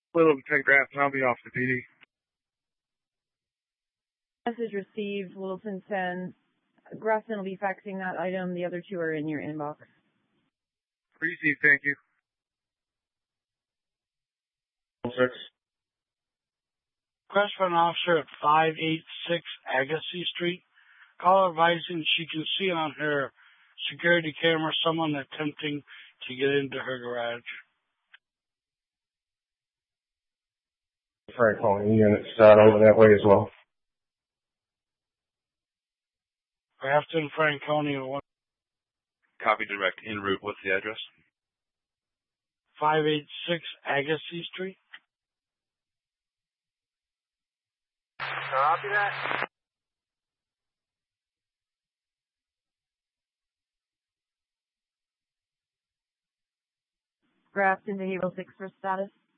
Little to 10 Grafton, I'll be off the PD. Message received, Littleton 10. Grafton will be faxing that item. The other two are in your inbox. Received, thank you. 6. Request for an officer at 586 Agassiz Street. Call advising she can see on her security camera someone attempting to get into her garage. Franconia units over that way as well. Grafton, Franconia. Copy direct en route. What's the address? 586 Agassiz Street. Copy that. Grafton, behavioral 6 for status.